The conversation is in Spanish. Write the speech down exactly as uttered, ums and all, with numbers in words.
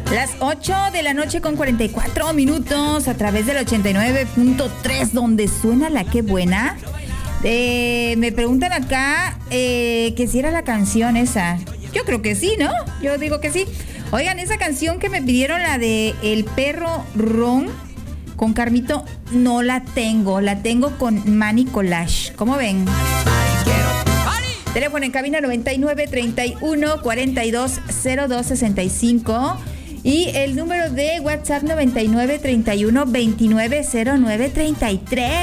Las ocho de la noche con cuarenta y cuatro minutos a través del ochenta y nueve punto tres, donde suena la que buena. Eh, me preguntan acá eh, que si era la canción esa. Yo creo que sí, ¿no? Yo digo que sí. Oigan, esa canción que me pidieron, la de El Perro Ron con Carmito, no la tengo. La tengo con Manny Collage. ¿Cómo ven? Teléfono en cabina noventa y nueve, treinta y uno, cuarenta y dos, cero dos, sesenta y cinco. Y el número de WhatsApp noventa y nueve, treinta y uno, veintinueve, cero nueve, treinta y tres.